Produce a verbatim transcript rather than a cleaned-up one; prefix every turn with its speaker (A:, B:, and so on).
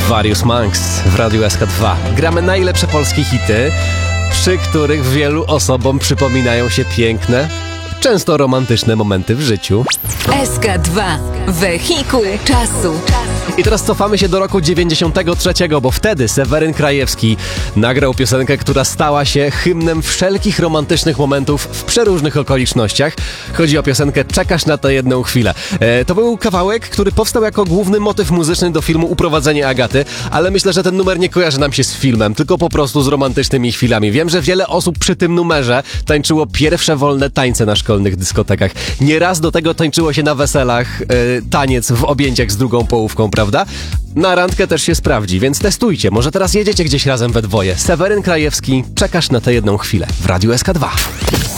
A: Various Monks w Radiu S K dwa. Gramy najlepsze polskie hity, przy których wielu osobom przypominają się piękne, często romantyczne momenty w życiu.
B: S K dwa. Wehikuł czasu.
A: I teraz cofamy się do roku dziewięćdziesiątego trzeciego, bo wtedy Seweryn Krajewski nagrał piosenkę, która stała się hymnem wszelkich romantycznych momentów w przeróżnych okolicznościach. Chodzi o piosenkę Czekasz na tę jedną chwilę. E, to był kawałek, który powstał jako główny motyw muzyczny do filmu Uprowadzenie Agaty, ale myślę, że ten numer nie kojarzy nam się z filmem, tylko po prostu z romantycznymi chwilami. Wiem, że wiele osób przy tym numerze tańczyło pierwsze wolne tańce na szkolnych dyskotekach. Nieraz do tego tańczyło się na weselach, e, taniec w objęciach z drugą połówką, prawda? Na randkę też się sprawdzi, więc testujcie. Może teraz jedziecie gdzieś razem we dwoje. Seweryn Krajewski, Czekasz na tę jedną chwilę w Radiu S K dwa.